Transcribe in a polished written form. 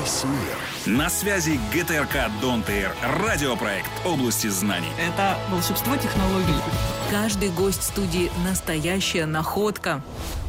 Весь мир. На связи ГТРК Донт-Эйр. Радиопроект области знаний. Это волшебство технологий. Каждый гость студии – настоящая находка.